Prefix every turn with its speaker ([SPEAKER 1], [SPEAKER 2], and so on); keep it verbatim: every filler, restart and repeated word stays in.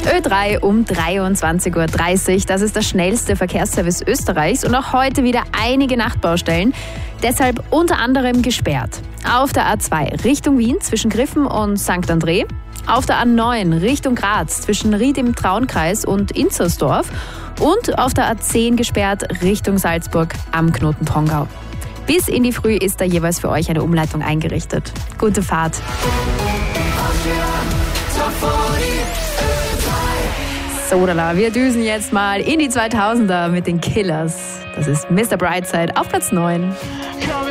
[SPEAKER 1] Ö drei um dreiundzwanzig Uhr dreißig. Das ist der schnellste Verkehrsservice Österreichs und auch heute wieder einige Nachtbaustellen. Deshalb unter anderem gesperrt. Auf der A zwei Richtung Wien zwischen Griffen und Sankt André. Auf der A neun Richtung Graz zwischen Ried im Traunkreis und Inzersdorf. Und auf der A zehn gesperrt Richtung Salzburg am Knoten Pongau. Bis in die Früh ist da jeweils für euch eine Umleitung eingerichtet. Gute Fahrt. So, wir düsen jetzt mal in die zweitausender mit den Killers. Das ist Mister Brightside auf Platz neun.